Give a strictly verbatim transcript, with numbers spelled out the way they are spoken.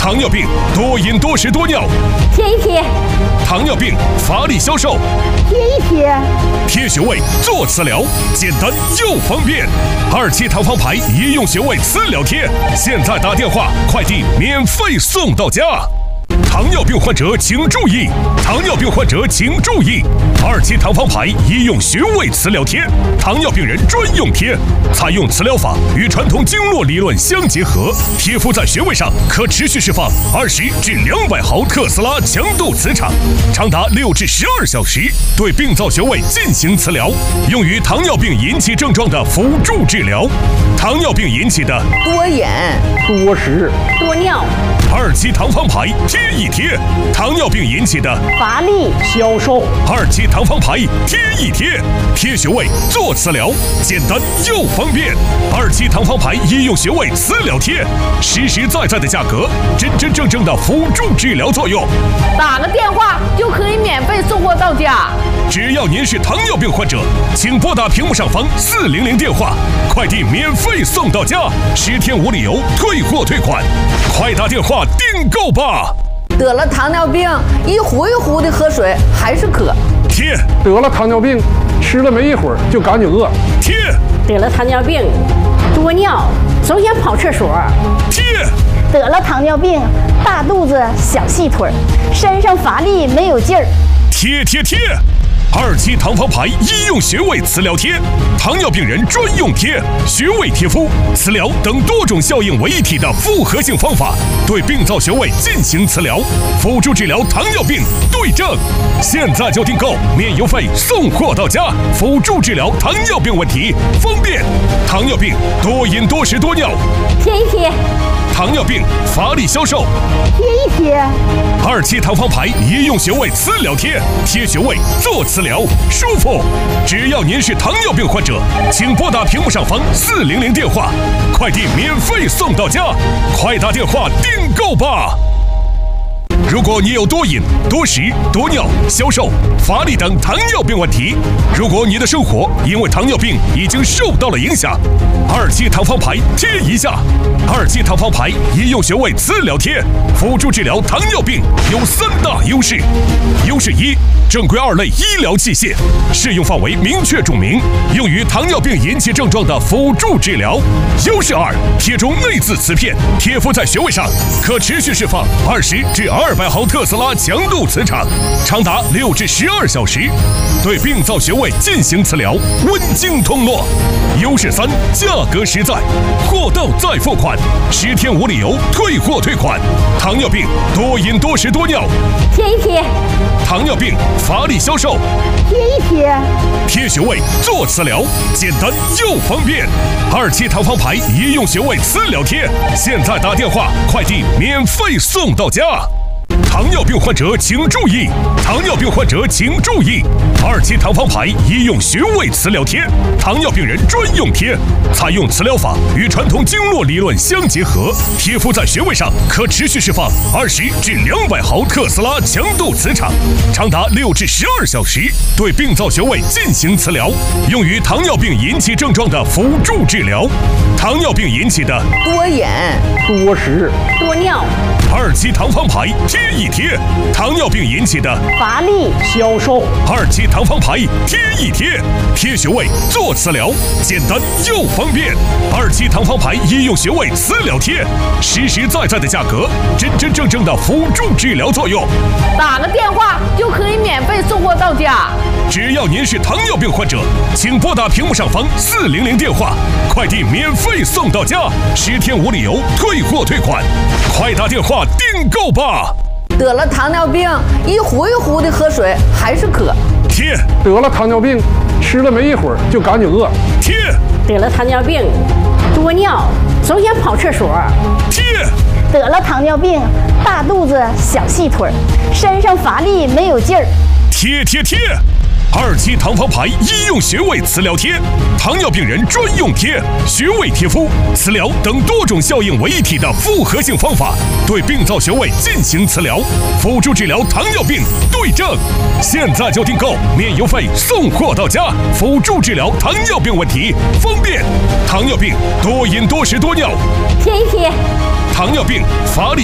糖尿病多饮多食多尿， 贴一贴； 糖尿病乏力消瘦， 贴一贴； 贴穴位做磁疗，简单又方便。二期糖方牌医用穴位磁疗贴，现在打电话，快递免费送到家。糖尿病患者请注意！糖尿病患者请注意！二期糖方牌医用穴位磁疗贴，糖尿病人专用贴，采用磁疗法与传统经络理论相结合，贴敷在穴位上可持续释放二十至两百毫特斯拉强度磁场，长达六至十二小时，对病灶穴位进行磁疗，用于糖尿病引起症状的辅助治疗。糖尿病引起的多饮、 多食、 多尿、 二期糖方牌贴一贴，糖尿病引起的乏力、 消瘦。 二期糖方牌贴一贴，贴穴位做磁疗，简单又方便。二期糖方牌医用穴位磁疗贴，实实在在的价格，真真正正的辅助治疗作用。 打个电话就可以免费送货到家。 只要您是糖尿病患者，请拨打屏幕上方四零零电话，快递免费送到家，十天无理由退货退款，快打电话订购吧。 得了糖尿病，一壶一壶的喝水还是渴。 贴得了糖尿病，吃了没一会儿就赶紧饿。 贴得了糖尿病，多尿，总想跑厕所。 贴得了糖尿病，大肚子想细腿，身上乏力没有劲儿。 贴贴贴！二期糖方牌医用穴位磁疗贴，糖尿病人专用贴，穴位贴敷、磁疗等多种效应为一体的复合性方法，对病灶穴位进行磁疗，辅助治疗糖尿病对症。现在就订购，免邮费送货到家，辅助治疗糖尿病问题，方便。糖尿病多饮多食多尿， 贴一贴； 糖尿病乏力消瘦， 贴一贴； 二期糖方牌医用穴位磁疗贴，贴穴位做磁疗舒服。只要您是糖尿病患者，请拨打屏幕上方四零零电话，快递免费送到家，快打电话订购吧。如果你有多饮、多食、多尿、消瘦、乏力等糖尿病问题，如果你的生活因为糖尿病已经受到了影响，二期糖方牌贴一下。二期糖方牌医用穴位磁疗贴，辅助治疗糖尿病有三大优势。优势一，正规二类医疗器械，适用范围明确注明，用于糖尿病引起症状的辅助治疗。优势二，贴中内置磁片，贴敷在穴位上，可持续释放二十至二百毫特斯拉强度磁场，长达六至十二小时，对病灶穴位进行磁疗，温经通络。优势三，价格实在，货到再付款，十天无理由退货退款。糖尿病多饮多食多尿， 贴一贴； 糖尿病乏力消瘦， 贴一贴； 贴穴位做磁疗，简单又方便。二期糖方牌医用穴位磁疗贴，现在打电话，快递免费送到家。糖尿病患者请注意！糖尿病患者请注意！二期糖方牌医用穴位磁疗贴，糖尿病人专用贴，采用磁疗法与传统经络理论相结合，贴敷在穴位上可持续释放二十至两百毫特斯拉强度磁场，长达六至十二小时，对病灶穴位进行磁疗，用于糖尿病引起症状的辅助治疗。糖尿病引起的多饮、 多食、 多尿、 二期糖方牌贴一贴，糖尿病引起的乏力、 消瘦。 二期糖方牌贴一贴，贴穴位做磁疗，简单又方便。二期糖方牌医用穴位磁疗贴，实实在在的价格，真真正正的辅助治疗作用。 打个电话就可以免费送货到家。 只要您是糖尿病患者，请拨打屏幕上方四零零电话，快递免费送到家，十天无理由退货退款，快打电话订购吧。 得了糖尿病，一壶一壶的喝水还是渴。 贴得了糖尿病，吃了没一会儿就赶紧饿。 贴得了糖尿病，多尿，总想跑厕所。 贴得了糖尿病，大肚子想细腿，身上乏力没有劲儿。 贴贴贴！二期糖方牌医用穴位磁疗贴，糖尿病人专用贴，穴位贴敷、磁疗等多种效应为一体的复合性方法，对病灶穴位进行磁疗，辅助治疗糖尿病对症。现在就订购，免邮费送货到家，辅助治疗糖尿病问题，方便。糖尿病多饮多食多尿， 贴一贴； 糖尿病乏力